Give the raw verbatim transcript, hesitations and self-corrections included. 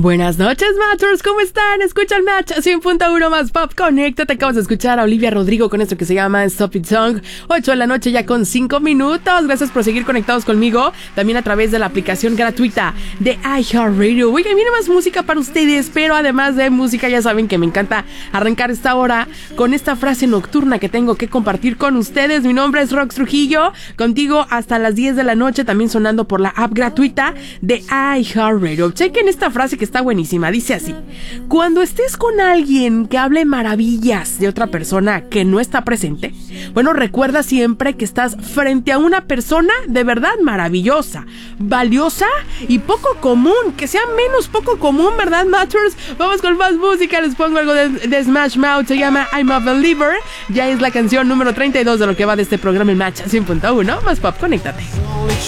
Buenas noches, Matchers, ¿cómo están? Escucha el Match cien punto uno más Pop. Conéctate, acabas de escuchar a Olivia Rodrigo con esto que se llama Stop It Song. ocho de la noche ya con cinco minutos. Gracias por seguir conectados conmigo, también a través de la aplicación gratuita de iHeartRadio. Oigan, viene más música para ustedes, pero además de música, ya saben que me encanta arrancar esta hora con esta frase nocturna que tengo que compartir con ustedes. Mi nombre es Rox Trujillo, contigo hasta las diez de la noche, también sonando por la app gratuita de iHeartRadio. Chequen esta frase que está buenísima, dice así: cuando estés con alguien que hable maravillas de otra persona que no está presente, bueno, recuerda siempre que estás frente a una persona de verdad maravillosa, valiosa y poco común, que sea menos poco común, ¿verdad, Matchers? Vamos con más música, les pongo algo de, de Smash Mouth, se llama I'm a Believer, ya es la canción número treinta y dos de lo que va de este programa, el Match cien punto uno más Pop. Conéctate.